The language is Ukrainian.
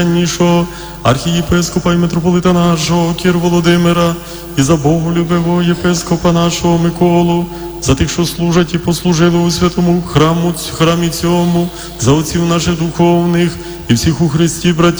архієпископа і митрополита нашого Кір Володимира, і за боголюбивого єпископа нашого Миколу, за тих, що служать і послужили у святому храмі цьому, за отців наших духовних і всіх у Христі братів